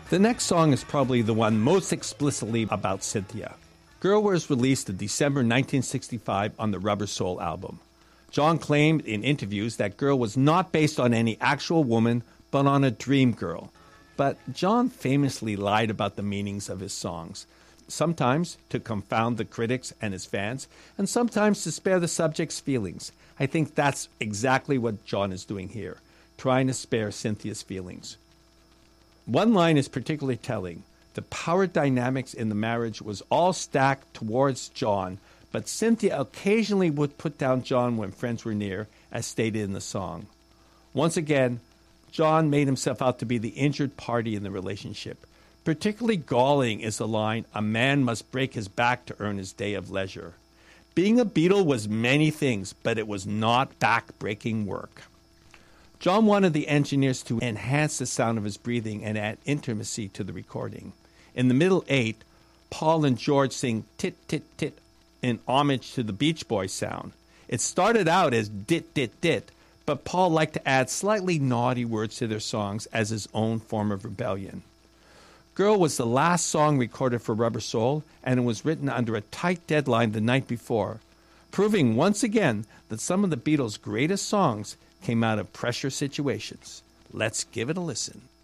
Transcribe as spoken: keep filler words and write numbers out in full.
The next song is probably the one most explicitly about Cynthia. Girl was released in December nineteen sixty-five on the Rubber Soul album. John claimed in interviews that Girl was not based on any actual woman, but on a dream girl. But John famously lied about the meanings of his songs, sometimes to confound the critics and his fans, and sometimes to spare the subject's feelings. I think that's exactly what John is doing here, trying to spare Cynthia's feelings. One line is particularly telling. The power dynamics in the marriage was all stacked towards John, but Cynthia occasionally would put down John when friends were near, as stated in the song. Once again, John made himself out to be the injured party in the relationship. Particularly galling is the line, "A man must break his back to earn his day of leisure." Being a Beatle was many things, but it was not back-breaking work. John wanted the engineers to enhance the sound of his breathing and add intimacy to the recording. In the middle eight, Paul and George sing tit, tit, tit in homage to the Beach Boys sound. It started out as dit, dit, dit, but Paul liked to add slightly naughty words to their songs as his own form of rebellion. Girl was the last song recorded for Rubber Soul, and it was written under a tight deadline the night before, proving once again that some of the Beatles' greatest songs came out of pressure situations. Let's give it a listen.